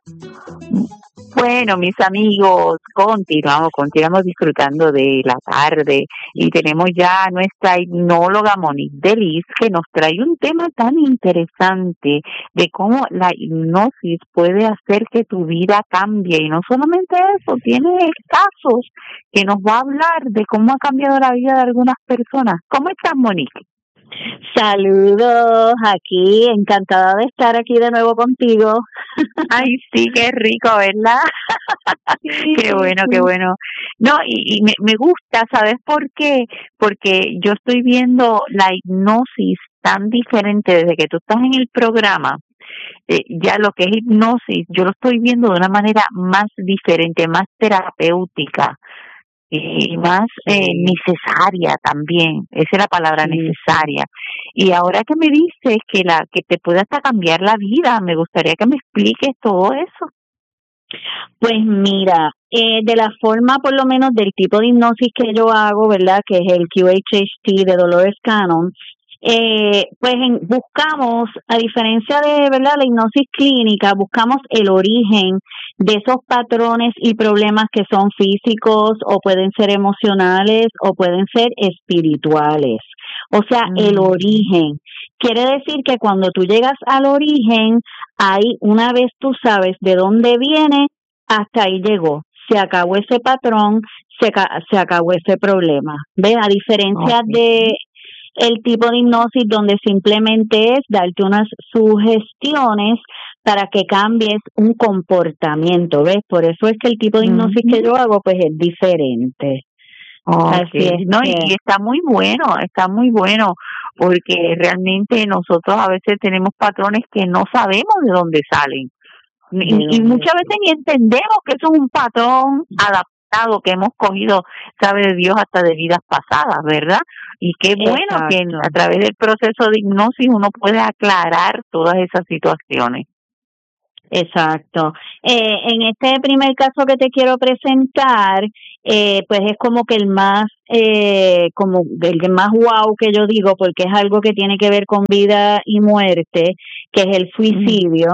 Bueno, mis amigos, continuamos disfrutando de la tarde y tenemos ya a nuestra hipnóloga Monique Delis que nos trae un tema tan interesante de cómo la hipnosis puede hacer que tu vida cambie y no solamente eso, tiene casos que nos va a hablar de cómo ha cambiado la vida de algunas personas. ¿Cómo estás, Monique? Saludos, aquí, encantada de estar aquí de nuevo contigo. Ay, sí, qué rico, ¿verdad? Sí, Qué bueno, qué sí. bueno. No, y me gusta, ¿sabes por qué? Porque yo estoy viendo la hipnosis tan diferente desde que tú estás en el programa. Ya lo que es hipnosis, yo lo estoy viendo de una manera más diferente, más terapéutica y más Sí, necesaria también. Esa es la palabra, sí. necesaria. Y ahora que me dices que te puede hasta cambiar la vida, me gustaría que me expliques todo eso. Pues mira, de la forma por lo menos del tipo de hipnosis que yo hago, ¿verdad? Que es el QHHT de Dolores Cannon, pues buscamos, a diferencia de, ¿verdad? La hipnosis clínica, buscamos el origen de esos patrones y problemas que son físicos o pueden ser emocionales o pueden ser espirituales. O sea, el Mm. origen. Quiere decir que cuando tú llegas al origen, ahí una vez tú sabes de dónde viene, hasta ahí llegó. Se acabó ese patrón, se acabó ese problema. ¿Ves? A diferencia Okay. de el tipo de hipnosis donde simplemente es darte unas sugestiones para que cambies un comportamiento, ¿ves? Por eso es que el tipo de hipnosis que Ujú. yo hago pues es diferente. Así Okay, es no, que, y está muy bueno, porque realmente nosotros a veces tenemos patrones que no sabemos de dónde salen. ¿de Y dónde? muchas veces ni entendemos que eso es un patrón adaptado que hemos cogido, sabe de Dios, hasta de vidas pasadas, ¿verdad? Y qué bueno que Exacto. a través del proceso de hipnosis uno puede aclarar todas esas situaciones. Exacto. En este primer caso que te quiero presentar, pues es como que el más, como el más wow que yo digo, porque es algo que tiene que ver con vida y muerte, que es el Ujú, suicidio.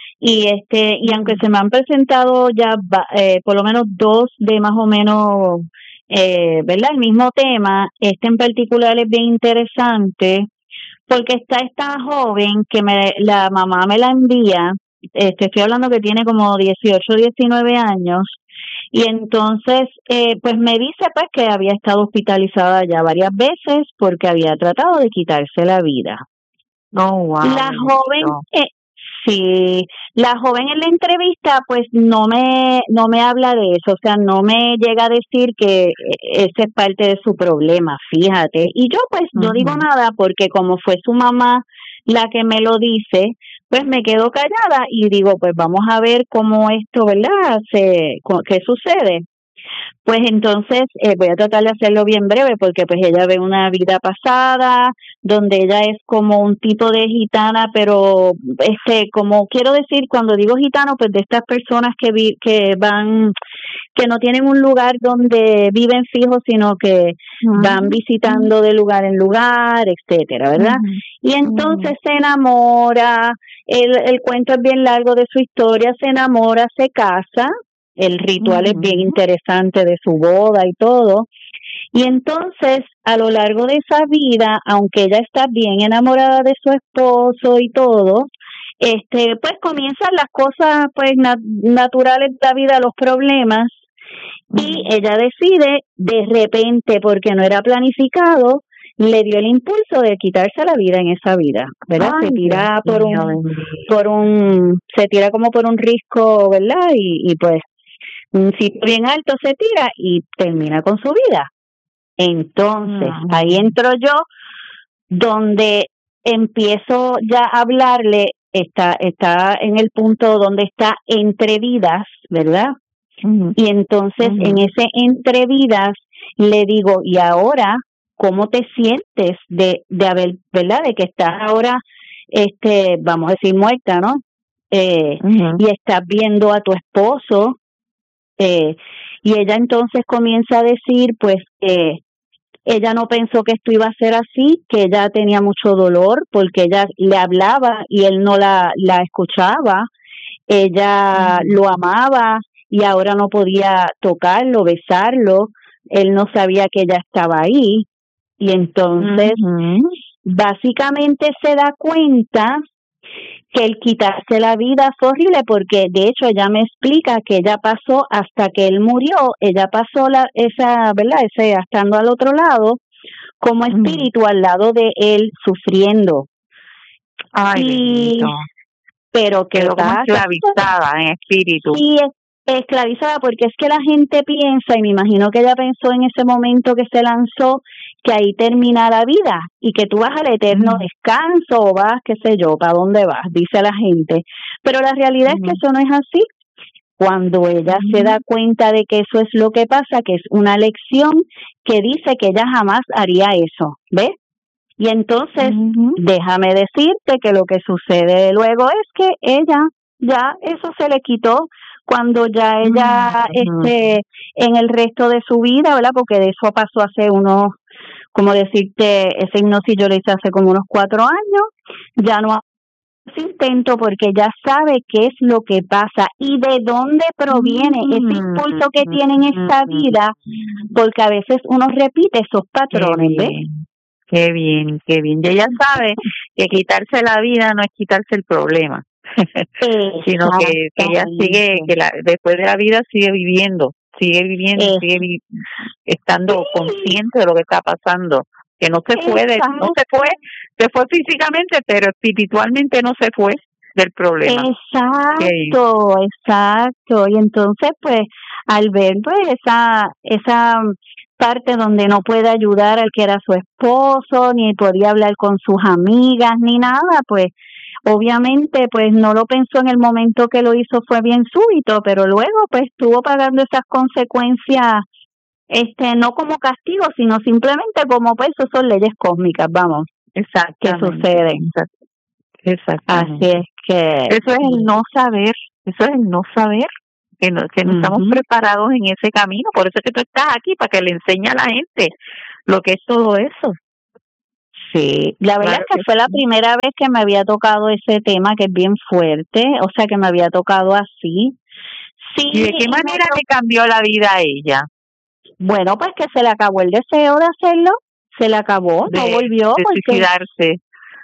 Y aunque ujú, se me han presentado ya por lo menos dos de más o menos, ¿verdad? El mismo tema, este en particular es bien interesante porque está esta joven que la mamá me la envía, estoy hablando que tiene como 18, 19 años, y entonces pues me dice pues que había estado hospitalizada ya varias veces porque había tratado de quitarse la vida. oh, wow, La joven, bendito. sí, la joven en la entrevista pues no me habla de eso, o sea, no me llega a decir que ese es parte de su problema, fíjate. Y yo pues no digo Ujú. nada porque como fue su mamá la que me lo dice, pues me quedo callada y digo, pues vamos a ver cómo esto, ¿verdad? ¿Qué sucede? Pues entonces voy a tratar de hacerlo bien breve porque pues ella ve una vida pasada donde ella es como un tipo de gitana, pero como quiero decir cuando digo gitano pues de estas personas que van que no tienen un lugar donde viven fijos, sino que van Ujú, visitando de lugar en lugar, etcétera, ¿verdad? ujú, Y ujú, entonces se enamora, el cuento es bien largo de su historia, se enamora, se casa, el ritual es bien ujú. interesante de su boda y todo. Y entonces, a lo largo de esa vida, aunque ella está bien enamorada de su esposo y todo, pues comienzan las cosas pues naturales de la vida, los problemas, y Ujú. ella decide de repente, porque no era planificado, le dio el impulso de quitarse la vida en esa vida, ¿verdad? Ay, Se Dios tira mío, bendito. se tira como por un risco, ¿verdad? Y pues un sitio bien alto se tira y termina con su vida. Entonces, ahí Mm, entro yo, donde empiezo ya a hablarle, está en el punto donde está entre vidas, ¿verdad? ujú, Y entonces ujú. en ese entre vidas le digo, ¿y ahora cómo te sientes de haber, ¿verdad? De que estás ahora, vamos a decir, muerta, ¿no? Eh, Ujú. y estás viendo a tu esposo, eh, y ella entonces comienza a decir, pues, ella no pensó que esto iba a ser así, que ella tenía mucho dolor porque ella le hablaba y él no la escuchaba, ella lo amaba y ahora no podía tocarlo, besarlo, él no sabía que ella estaba ahí y entonces básicamente se da cuenta que el quitarse la vida fue horrible porque de hecho ella me explica que ella pasó hasta que él murió, ella pasó ¿verdad? Estando al otro lado como espíritu al lado de él sufriendo. Ay, bendito. Pero quedó como esclavizada en espíritu. Sí, esclavizada porque es que la gente piensa, y me imagino que ella pensó en ese momento que se lanzó, que ahí termina la vida y que tú vas al eterno descanso o vas, qué sé yo, ¿para dónde vas? Dice la gente. Pero la realidad es que eso no es así. Cuando ella se da cuenta de que eso es lo que pasa, que es una lección que dice que ella jamás haría eso, ¿ves? Y entonces, déjame decirte que lo que sucede luego es que ella, ya eso se le quitó cuando ya ella, en el resto de su vida, ¿verdad? Porque de eso pasó hace unos, como decirte, ese hipnosis yo lo hice hace como unos 4 años, ya no hace intento porque ya sabe qué es lo que pasa y de dónde proviene ese impulso que tiene en esta vida, porque a veces uno repite esos patrones, ¿ves? Qué bien, qué bien. Y ella sabe que quitarse la vida no es quitarse el problema, sino que ella sigue, después de la vida sigue viviendo, sigue estando consciente de lo que está pasando, que no se fue, se fue físicamente, pero espiritualmente no se fue del problema. Exacto. Y entonces, pues, al ver pues esa parte donde no puede ayudar al que era su esposo, ni podía hablar con sus amigas, ni nada, pues obviamente pues no lo pensó en el momento que lo hizo, fue bien súbito, pero luego pues estuvo pagando esas consecuencias, no como castigo, sino simplemente como pues eso son leyes cósmicas, vamos, que suceden. Exactamente. Así es que eso es el no saber, que no estamos preparados en ese camino. Por eso es que tú estás aquí, para que le enseñe a la gente lo que es todo eso. Sí, la verdad es que fue la primera vez que me había tocado ese tema, que es bien fuerte, o sea, que me había tocado así. Sí. ¿Y de qué manera le cambió la vida a ella? Bueno, pues que se le acabó el deseo de hacerlo, se le acabó, no volvió. De suicidarse.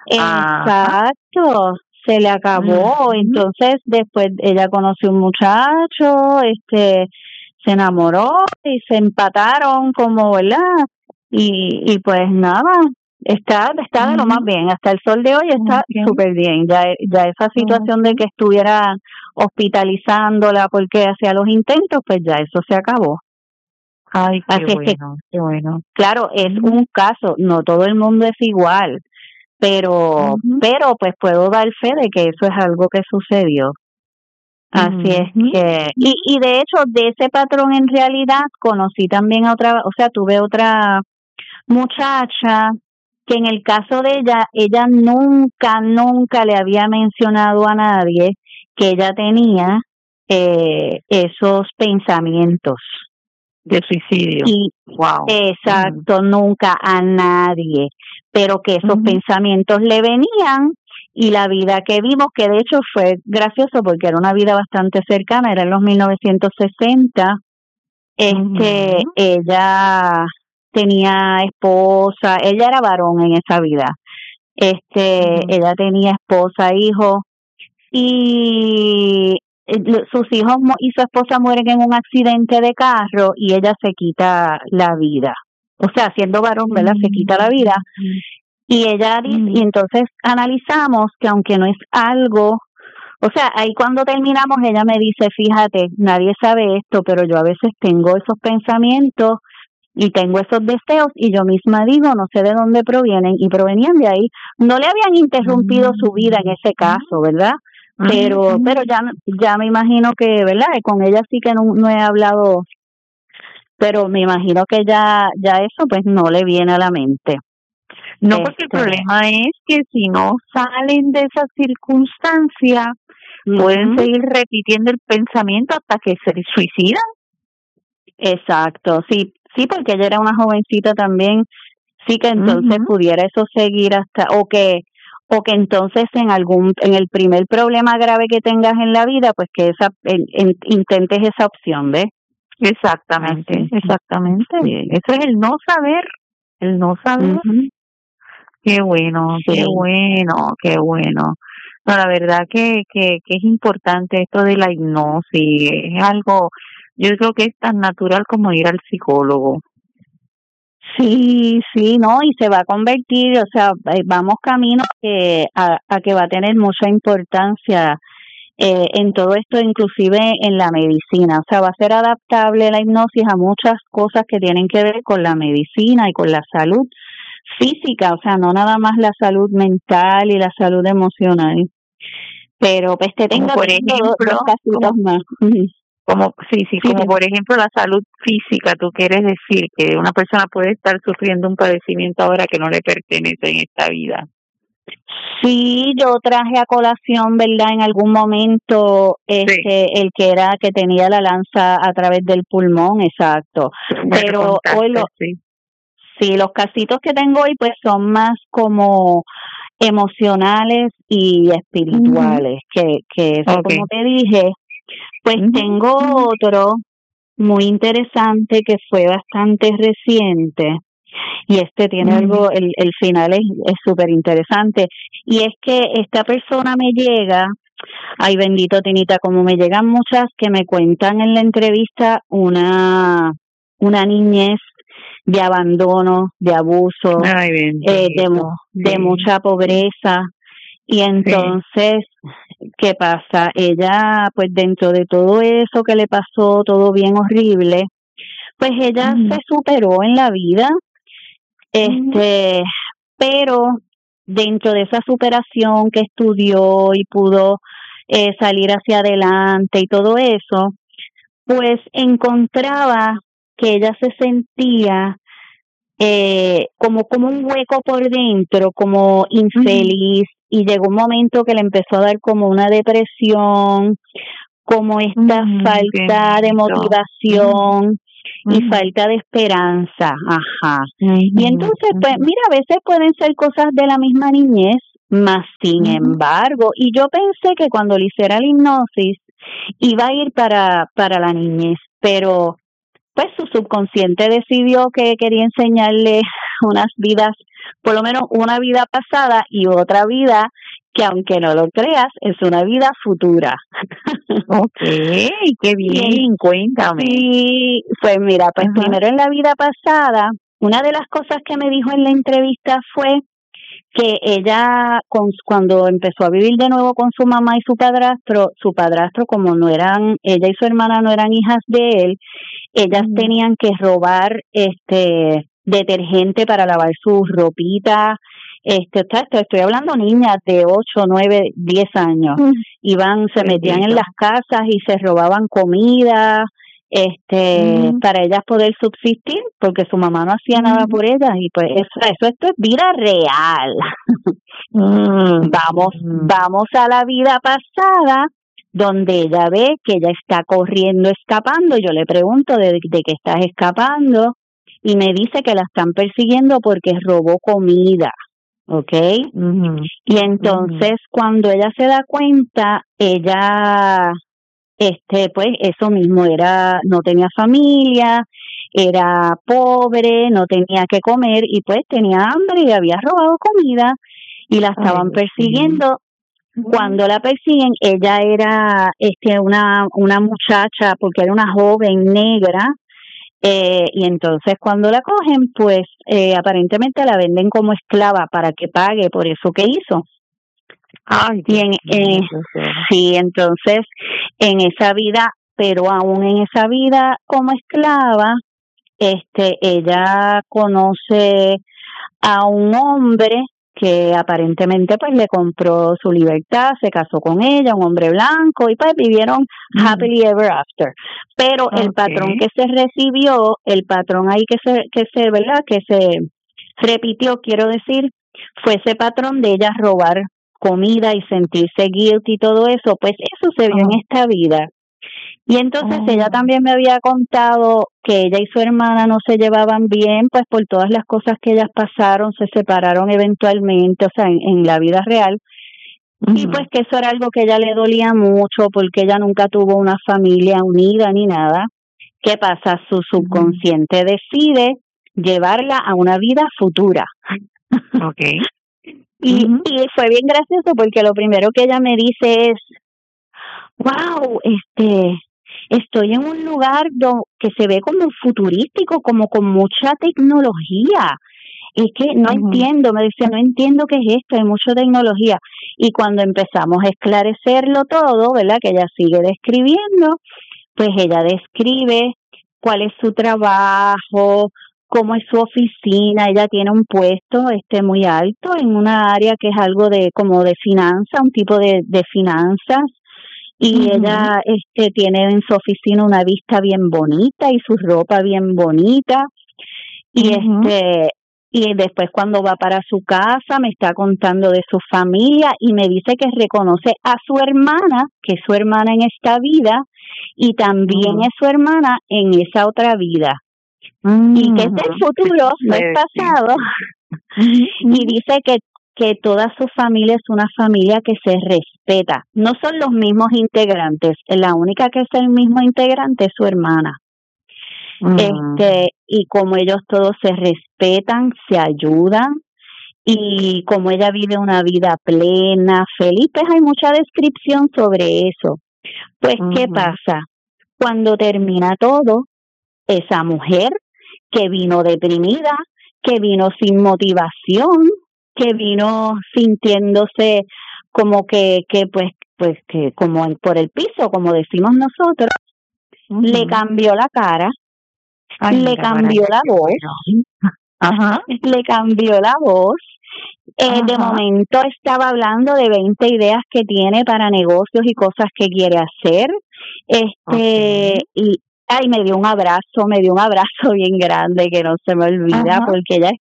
Exacto, se le acabó. Entonces, después ella conoció un muchacho, se enamoró y se empataron como, ¿verdad? Y pues nada, está de lo más bien, hasta el sol de hoy está súper bien. Ya esa situación de que estuviera hospitalizándola porque hacía los intentos, pues ya eso se acabó. Ay, qué bueno. Claro, es un caso, no todo el mundo es igual, pero pues puedo dar fe de que eso es algo que sucedió. Así es que, y de hecho, de ese patrón en realidad conocí también a otra, o sea, tuve otra muchacha que en el caso de ella nunca le había mencionado a nadie que ella tenía esos pensamientos de suicidio. Wow. Exacto, nunca a nadie, pero que esos pensamientos le venían y la vida que vimos, que de hecho fue gracioso porque era una vida bastante cercana, era en los 1960, ella tenía esposa, ella era varón en esa vida, ella tenía esposa, hijo, y sus hijos y su esposa mueren en un accidente de carro y ella se quita la vida, o sea, siendo varón, ¿verdad? Se quita la vida. Y ella dice, y entonces analizamos que aunque no es algo, o sea, ahí cuando terminamos ella me dice, fíjate, nadie sabe esto, pero yo a veces tengo esos pensamientos y tengo esos deseos y yo misma digo, no sé de dónde provienen, y provenían de ahí. No le habían interrumpido su vida en ese caso, ¿verdad? Pero ya me imagino que, ¿verdad? Con ella sí que no he hablado, pero me imagino que ya eso pues no le viene a la mente. No, porque el problema es que si no salen de esa circunstancia, pueden seguir repitiendo el pensamiento hasta que se suicidan. Exacto, sí, porque ella era una jovencita también, sí que entonces pudiera eso seguir hasta, o que o que entonces en el primer problema grave que tengas en la vida, pues que intentes esa opción, ¿ves? Exactamente, exactamente. Sí. Eso es el no saber. Ujú. Qué bueno, qué Sí. bueno, qué bueno. No, la verdad que es importante esto de la hipnosis, es algo, yo creo que es tan natural como ir al psicólogo. Sí, sí, no, y se va a convertir, o sea, vamos camino a que va a tener mucha importancia en todo esto, inclusive en la medicina. O sea, va a ser adaptable la hipnosis a muchas cosas que tienen que ver con la medicina y con la salud física, o sea, no nada más la salud mental y la salud emocional. Pero pues Como por tengo dos ejemplo, casitos más. sí, Sí, como por ejemplo la salud física, tú quieres decir que una persona puede estar sufriendo un padecimiento ahora que no le pertenece en esta vida. sí, yo traje a colación, ¿verdad? En algún momento, Sí, el que tenía la lanza a través del pulmón, exacto. me lo Pero hoy contaste, sí. sí, los casitos que tengo hoy, pues son más como emocionales y Ujú. espirituales, que eso, Okay. como te dije, pues Ujú, tengo ujú. otro muy interesante que fue bastante reciente. Y este tiene Ujú. algo, el final es súper interesante. Y es que esta persona me llega, ay bendito Tinita, como me llegan muchas que me cuentan en la entrevista una niñez de abandono, de abuso, Ay, bendito, de sí, mucha pobreza. Y sí. entonces, ¿qué pasa? Ella, pues dentro de todo eso que le pasó, todo bien horrible, pues ella se Ujú, superó en la vida, ujú, este, pero dentro de esa superación que estudió y pudo salir hacia adelante y todo eso, pues encontraba que ella se sentía como un hueco por dentro, como ujú, infeliz, y llegó un momento que le empezó a dar como una depresión, como esta falta de bendito. Ujú, motivación y ujú, falta de esperanza, ajá. Y ujú, entonces, pues, ujú, mira, a veces pueden ser cosas de la misma niñez, más sin ujú. embargo, y yo pensé que cuando le hiciera la hipnosis iba a ir para la niñez, pero pues su subconsciente decidió que quería enseñarle unas vidas, por lo menos una vida pasada y otra vida que aunque no lo creas, es una vida futura. Okay, qué Y en bien, cuéntame. sí, pues mira, pues Ajá. primero en la vida pasada, una de las cosas que me dijo en la entrevista fue que ella cuando empezó a vivir de nuevo con su mamá y su padrastro como no eran, ella y su hermana no eran hijas de él, ellas Ujú, tenían que robar detergente para lavar sus ropitas, estoy hablando niñas de 8 9 10 años, ujú, se metían en bendito. las casas y se robaban comida, Ujú, para ellas poder subsistir, porque su mamá no hacía nada ujú, por ellas, y pues esto es vida real. ujú. Vamos a la vida pasada, donde ella ve que ella está corriendo, escapando. Yo le pregunto de qué estás escapando y me dice que la están persiguiendo porque robó comida, ¿ok? Ujú, Y ujú. entonces cuando ella se da cuenta, ella, pues eso mismo, no tenía familia, era pobre, no tenía que comer y pues tenía hambre y había robado comida y la Ay, estaban Dios mío. persiguiendo. Ujú. Cuando la persiguen, ella era una muchacha, porque era una joven negra, y entonces cuando la cogen, pues aparentemente la venden como esclava para que pague por eso que hizo. Ay, Y Dios mío, qué feo. sí, entonces en esa vida, pero aún en esa vida como esclava, ella conoce a un hombre que aparentemente pues le compró su libertad, se casó con ella, un hombre blanco y pues vivieron Ujú. happily ever after. Pero el patrón Okay. que se recibió, el patrón ahí ¿verdad? Que se repitió, quiero decir, fue ese patrón de ella robar comida y sentirse guilty y todo eso, pues eso se vio Ajá. en esta vida. Y entonces ella también me había contado que ella y su hermana no se llevaban bien, pues por todas las cosas que ellas pasaron, se separaron eventualmente, o sea, en la vida real. Y pues que eso era algo que a ella le dolía mucho porque ella nunca tuvo una familia unida ni nada. ¿Qué pasa? Su subconsciente decide llevarla a una vida futura. Okay. Y fue bien gracioso porque lo primero que ella me dice es, wow, estoy en un lugar que se ve como futurístico, como con mucha tecnología. Es que no entiendo, me decía, no entiendo qué es esto, hay mucha tecnología. Y cuando empezamos a esclarecerlo todo, ¿verdad? Que ella sigue describiendo, pues ella describe cuál es su trabajo, cómo es su oficina. Ella tiene un puesto muy alto en una área que es algo de como de finanzas, un tipo de finanzas. Y ella tiene en su oficina una vista bien bonita y su ropa bien bonita. Y y después cuando va para su casa me está contando de su familia y me dice que reconoce a su hermana, que es su hermana en esta vida y también es su hermana en esa otra vida. Y que es del futuro, no es pasado. Y dice que toda su familia es una familia que se respeta. No son los mismos integrantes, la única que es el mismo integrante es su hermana. Y como ellos todos se respetan, se ayudan y como ella vive una vida plena, feliz, pues hay mucha descripción sobre eso. Pues, ¿qué pasa? Cuando termina todo, esa mujer que vino deprimida, que vino sin motivación, que vino sintiéndose como que como por el piso, como decimos nosotros, le cambió la cara. Le cambió la voz. Le cambió la voz. De momento estaba hablando de 20 ideas que tiene para negocios y cosas que quiere hacer. Y me dio un abrazo bien grande que no se me olvida porque ella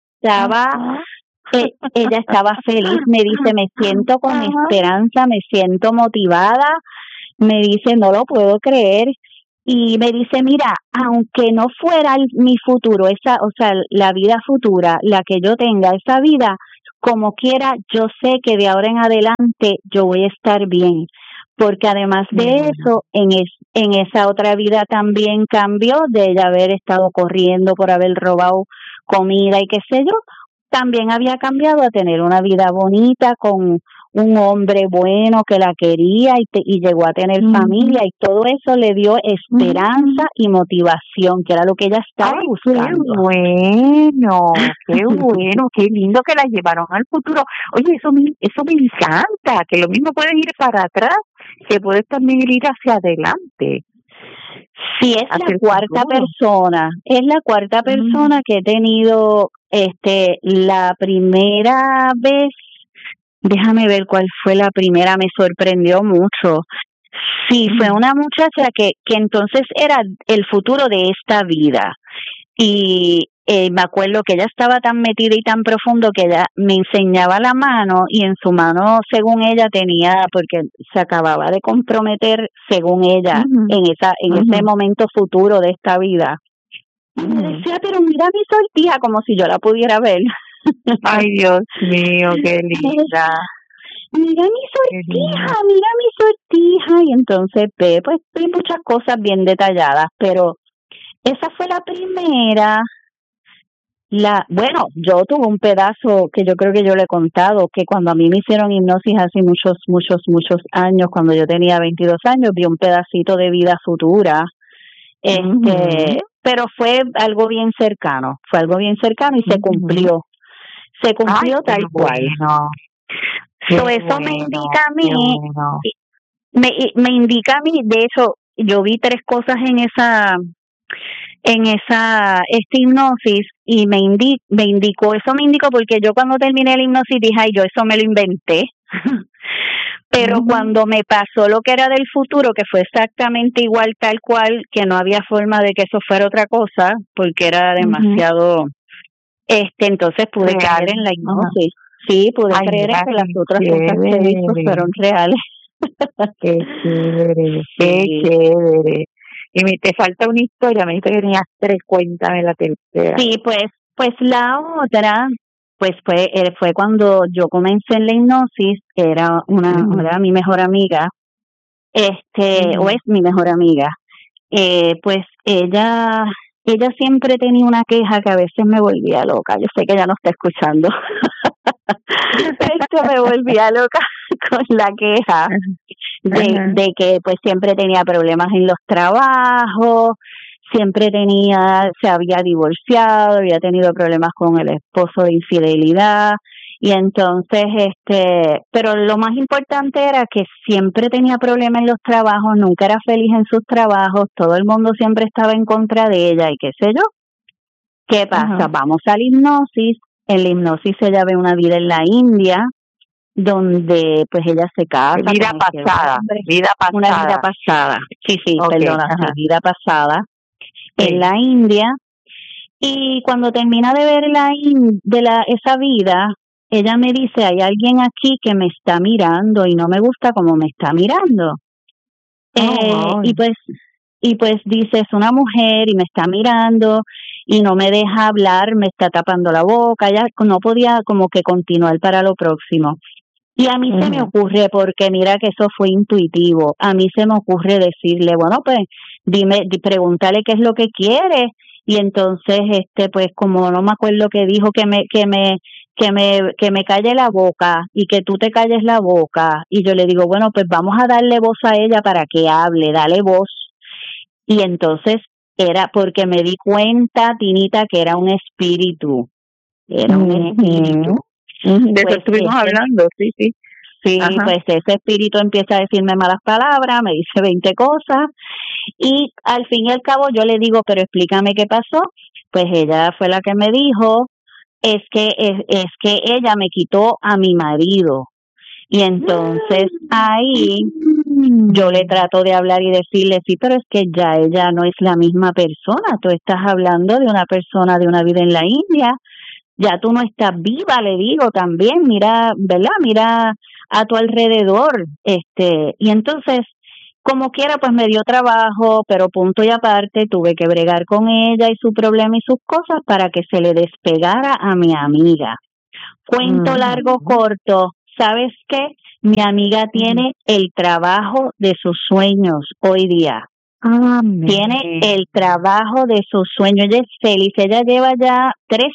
estaba feliz. Me dice, me siento con esperanza, me siento motivada. Me dice, no lo puedo creer. Y me dice, mira, aunque no fuera mi futuro, la vida futura, la que yo tenga, esa vida, como quiera, yo sé que de ahora en adelante yo voy a estar bien. Porque además de eso, en esa otra vida también cambió de ella haber estado corriendo por haber robado comida y qué sé yo, también había cambiado a tener una vida bonita con un hombre bueno que la quería y llegó a tener familia y todo eso le dio esperanza y motivación, que era lo que ella estaba buscando. Qué bueno, qué lindo que la llevaron al futuro. Oye, eso me encanta, que lo mismo puedes ir para atrás, que puedes también ir hacia adelante. Sí, es la cuarta persona que he tenido. La primera vez, déjame ver cuál fue la primera, me sorprendió mucho. Sí, fue una muchacha que entonces era el futuro de esta vida. Y me acuerdo que ella estaba tan metida y tan profundo que ella me enseñaba la mano y en su mano, según ella, tenía, porque se acababa de comprometer, según ella, en ese momento futuro de esta vida. Y me decía, pero mira mi sortija, como si yo la pudiera ver. Ay, Dios mío, qué linda. Mira mi sortija. Y entonces pues vi muchas cosas bien detalladas, pero esa fue la primera. Bueno, yo tuve un pedazo que yo creo que yo le he contado, que cuando a mí me hicieron hipnosis hace muchos años, cuando yo tenía 22 años, vi un pedacito de vida futura. Pero fue algo bien cercano y se cumplió. Tal cual. Eso me indica a mí, me indica a mí, de hecho, yo vi 3 cosas en esta hipnosis y me indicó porque yo cuando terminé la hipnosis dije, ay, yo eso me lo inventé. Pero cuando me pasó lo que era del futuro, que fue exactamente igual, tal cual, que no había forma de que eso fuera otra cosa, porque era demasiado, entonces pude creer en la hipnosis. Sí, pude creer en que las otras cosas que he visto fueron reales. Qué chévere, qué chévere. te falta una historia, me dijiste que tenías 3, cuéntame la tercera. Sí, pues la otra, pues fue cuando yo comencé en la hipnosis, era era mi mejor amiga, o es mi mejor amiga. Pues ella siempre tenía una queja que a veces me volvía loca. Yo sé que ella no está escuchando. Esto me volvía loca con la queja de que pues siempre tenía problemas en los trabajos, se había divorciado, había tenido problemas con el esposo de infidelidad. Y entonces, pero lo más importante era que siempre tenía problemas en los trabajos, nunca era feliz en sus trabajos, todo el mundo siempre estaba en contra de ella y qué sé yo. ¿Qué pasa? Vamos a la hipnosis. En la hipnosis ella ve una vida en la India, donde pues ella se casa. Vida pasada. Una vida pasada. Sí, perdona, sí, vida pasada en la India. Y cuando termina de ver esa vida, ella me dice, hay alguien aquí que me está mirando y no me gusta como me está mirando. Y pues dice, es una mujer y me está mirando y no me deja hablar, me está tapando la boca, ya no podía como que continuar para lo próximo. Y a mí se me ocurre, porque mira que eso fue intuitivo, a mí se me ocurre decirle, bueno, pues pregúntale qué es lo que quiere. Y entonces, pues como no me acuerdo qué dijo, que me calle la boca y que tú te calles la boca. Y yo le digo, bueno, pues vamos a darle voz a ella para que hable, dale voz. Y entonces era porque me di cuenta, Tinita, que era un espíritu. Era un espíritu. De eso estuvimos hablando, sí. Sí, pues ese espíritu empieza a decirme malas palabras, me dice 20 cosas y al fin y al cabo yo le digo, pero explícame qué pasó. Pues ella fue la que me dijo, es que ella me quitó a mi marido. Y entonces ahí yo le trato de hablar y decirle, sí, pero es que ya ella no es la misma persona. Tú estás hablando de una persona de una vida en la India. Ya tú no estás viva, le digo también. Mira, ¿verdad? Mira a tu alrededor. Y entonces, como quiera, pues me dio trabajo, pero punto y aparte, tuve que bregar con ella y su problema y sus cosas para que se le despegara a mi amiga. Cuento largo, corto. ¿Sabes qué? Mi amiga tiene el trabajo de sus sueños hoy día. Tiene el trabajo de sus sueños. Ella es feliz. Ella lleva ya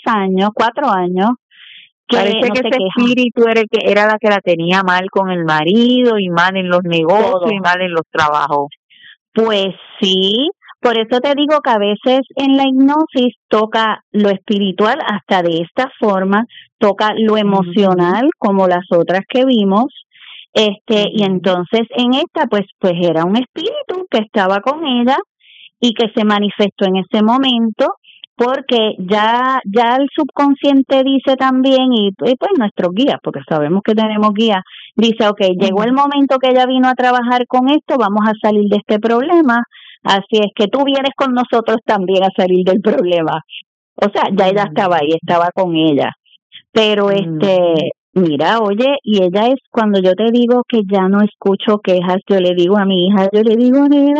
4 años. Parece que ese espíritu era la que la tenía mal con el marido y mal en los negocios y mal en los trabajos. Pues sí. Por eso te digo que a veces en la hipnosis toca lo espiritual hasta de esta forma, toca lo emocional como las otras que vimos, y entonces en esta pues era un espíritu que estaba con ella y que se manifestó en ese momento, porque ya el subconsciente dice también, y pues nuestros guías, porque sabemos que tenemos guías, dice, okay, llegó el momento que ella vino a trabajar con esto, vamos a salir de este problema, así es que tú vienes con nosotros también a salir del problema. O sea, ya ella estaba ahí, estaba con ella. Pero mira, oye, y ella es, cuando yo te digo que ya no escucho quejas, yo le digo a mi hija, nena,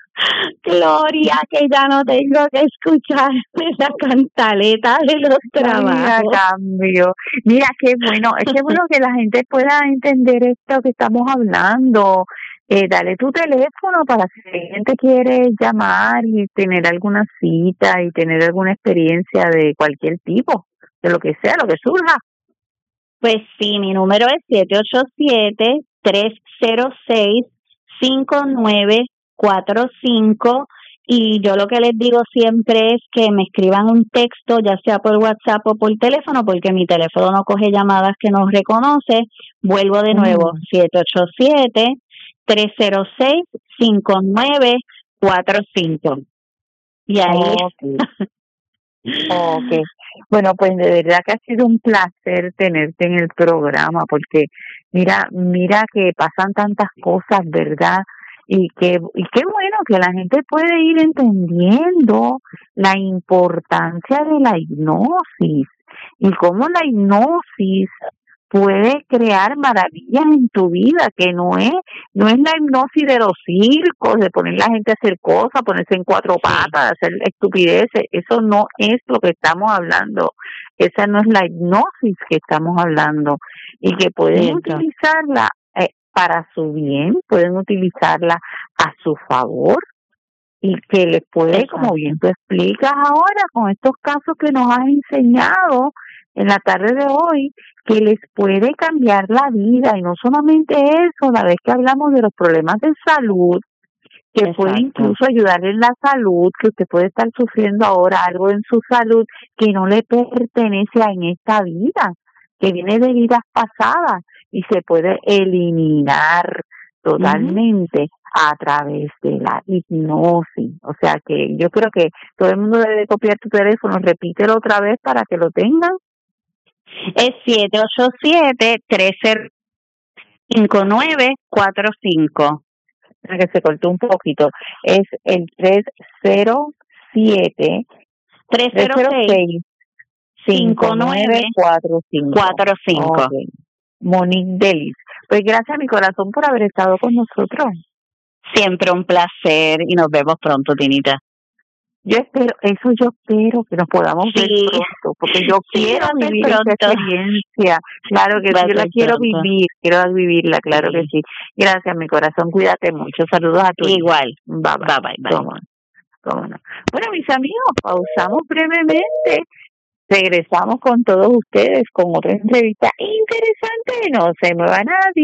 Gloria, que ya no tengo que escuchar esa cantaleta de los trabajos. Cambio. Mira, qué bueno que la gente pueda entender esto que estamos hablando. Dale tu teléfono para si la gente quiere llamar y tener alguna cita y tener alguna experiencia de cualquier tipo, de lo que sea, lo que surja. Pues sí, mi número es 787-306-5945 y yo lo que les digo siempre es que me escriban un texto, ya sea por WhatsApp o por teléfono, porque mi teléfono no coge llamadas que no reconoce. Vuelvo de nuevo, 787-306-5945. Y ahí... Okay. Bueno, pues de verdad que ha sido un placer tenerte en el programa, porque mira que pasan tantas cosas, ¿verdad? Y qué bueno que la gente puede ir entendiendo la importancia de la hipnosis y cómo la hipnosis puede crear maravillas en tu vida, que no es la hipnosis de los circos, de poner la gente a hacer cosas, ponerse en cuatro patas, hacer estupideces. Eso no es lo que estamos hablando. Esa no es la hipnosis que estamos hablando, y que pueden utilizarla para su bien, pueden utilizarla a su favor, y que les puede, como bien tú explicas ahora, con estos casos que nos has enseñado en la tarde de hoy, que les puede cambiar la vida. Y no solamente eso, una vez que hablamos de los problemas de salud, que puede incluso ayudar en la salud, que usted puede estar sufriendo ahora algo en su salud que no le pertenece en esta vida, que viene de vidas pasadas y se puede eliminar totalmente a través de la hipnosis. O sea que yo creo que todo el mundo debe copiar tu teléfono, repítelo otra vez para que lo tengan. Es 787-359-5945. Que se cortó un poquito. Es el 306-5945. Okay. Monique Delis. Pues gracias a mi corazón por haber estado con nosotros. Siempre un placer y nos vemos pronto, Tinita. Yo espero que nos podamos ver pronto, porque yo quiero vivir esa experiencia. Claro que sí, yo la quiero vivirla, claro que sí. Gracias, mi corazón, cuídate mucho. Saludos a tu igual. Bye. ¿Cómo no? Bueno, mis amigos, pausamos brevemente. Regresamos con todos ustedes con otra entrevista interesante. No se muevan nadie.